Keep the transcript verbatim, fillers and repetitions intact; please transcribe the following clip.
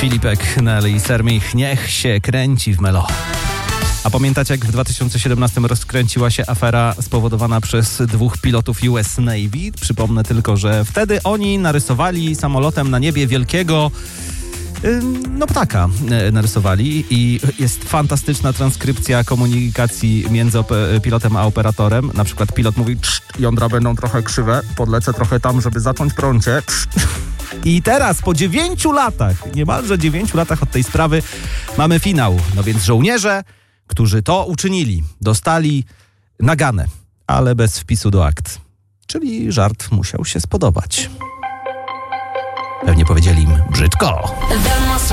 Filipek, Nelly i Sermich, niech się kręci w melo. A pamiętacie, jak w dwa tysiące siedemnastym rozkręciła się afera spowodowana przez dwóch pilotów U S Navy? Przypomnę tylko, że wtedy oni narysowali samolotem na niebie wielkiego no ptaka narysowali i jest fantastyczna transkrypcja komunikacji między op- pilotem a operatorem. Na przykład pilot mówi: jądra będą trochę krzywe, podlecę trochę tam, żeby zacząć prącie. I teraz po dziewięciu latach, niemalże dziewięciu latach od tej sprawy mamy finał. No więc żołnierze, którzy to uczynili, dostali naganę, ale bez wpisu do akt. Czyli żart musiał się spodobać. Pewnie powiedzieli im brzydko.